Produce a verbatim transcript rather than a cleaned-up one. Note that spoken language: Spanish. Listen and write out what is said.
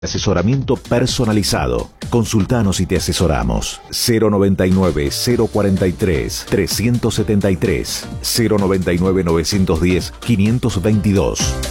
Asesoramiento personalizado. Consultanos y te asesoramos. cero noventa y nueve, cero cuarenta y tres, trescientos setenta y tres, cero noventa y nueve, novecientos diez, quinientos veintidós.